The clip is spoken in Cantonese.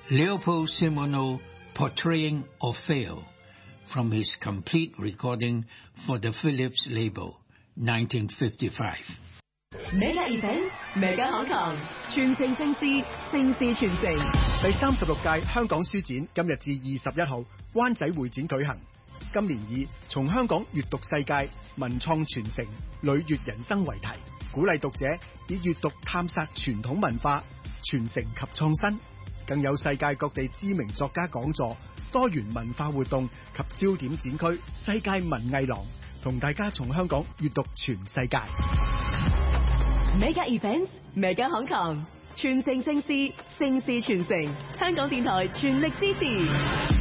Leopold Simoneau portraying Orfeo from his complete recording for the Philips label, 1955. Mega Events Mega 香港傳承盛事，盛事傳承。 第36屆香港書展今日至21號灣仔會展舉行。今年以從香港閱讀世界、文創傳承、履閱人生為題，鼓勵讀者以閱讀探索傳統文化、傳承及創新。更有世界各地知名作家講座、多元文化活動及焦點展區世界文藝廊，同大家從香港閱讀全世界。 Mega Events Mega 香港傳承盛事，盛事傳承。香港電台全力支持。